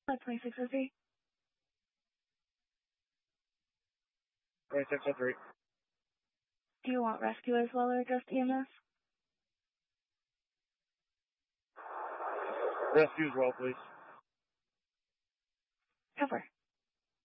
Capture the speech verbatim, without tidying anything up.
At twenty-six oh three. twenty-six oh three. Do you want rescue as well or just E M S? Rescue as well, please.